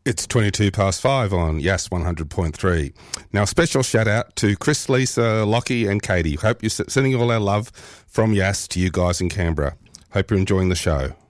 It's 22 past 5 on Yas 100.3. Now, a special shout out to Chris, Lisa, Lockie and Katie. Hope you're sending all our love from Yas to you guys in Canberra. Hope you're enjoying the show.